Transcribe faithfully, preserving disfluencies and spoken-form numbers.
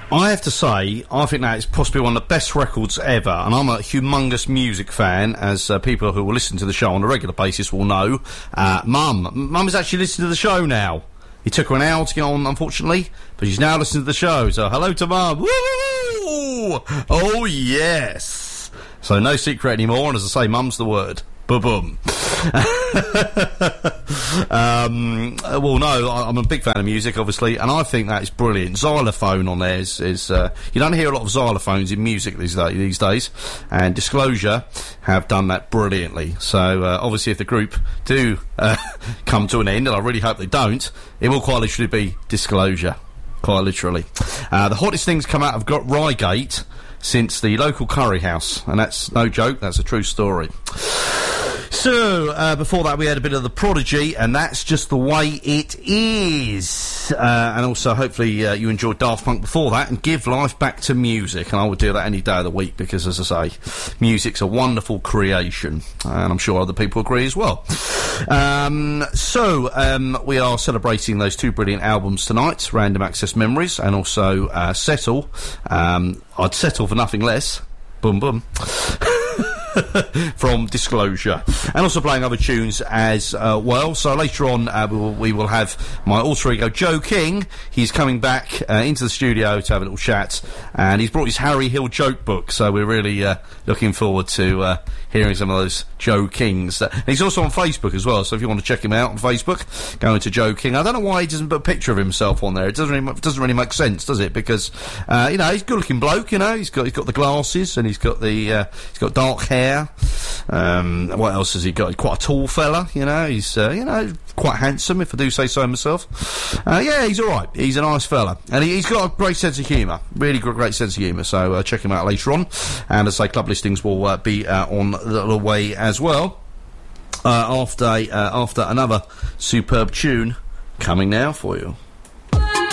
I have to say, I think that is possibly one of the best records ever, and I'm a humongous music fan, as uh, people who will listen to the show on a regular basis will know. Uh, Mum, Mum is actually listening to the show now. It took her an hour to get on, unfortunately, but she's now listening to the show, so hello to Mum. Woo! Oh, yes! So no secret anymore, and as I say, Mum's the word. Boom. um, well, no, I'm a big fan of music, obviously, and I think that is brilliant. Xylophone on there is, is uh, you don't hear a lot of xylophones in music these, day, these days, and Disclosure have done that brilliantly. So, uh, obviously, if the group do uh, come to an end, and I really hope they don't, it will quite literally be Disclosure. Quite literally. Uh, the hottest things come out of Reigate since the local curry house, and that's no joke, that's a true story. So, uh, before that we had a bit of The Prodigy, and that's just the way it is. Uh, and also, hopefully, uh, you enjoyed Daft Punk before that, and Give Life Back to Music, and I would do that any day of the week, because, as I say, music's a wonderful creation, and I'm sure other people agree as well. Um, so, um, we are celebrating those two brilliant albums tonight, Random Access Memories, and also, uh, Settle. Um, I'd settle for nothing less. Boom, boom. From Disclosure, and also playing other tunes as uh, well. So later on uh, we, will, we will have my alter ego Joe King. He's coming back uh, into the studio to have a little chat, and he's brought his Harry Hill joke book, so we're really uh, looking forward to uh, hearing some of those Joe Kings. And he's also on Facebook as well, so if you want to check him out on Facebook, go into Joe King. I don't know why he doesn't put a picture of himself on there. It doesn't really, doesn't really make sense, does it? Because uh, you know, he's a good looking bloke, you know, he's got he's got the glasses, and he's got the uh, he's got dark hair. Um, what else has he got? He's quite a tall fella, you know. He's, uh, you know, quite handsome, if I do say so myself. Uh, yeah, he's all right. He's a nice fella, and he, he's got a great sense of humour. Really good, great sense of humour. So uh, check him out later on. And as I say, club listings will uh, be uh, on the, the way as well. Uh, after uh, after another superb tune coming now for you.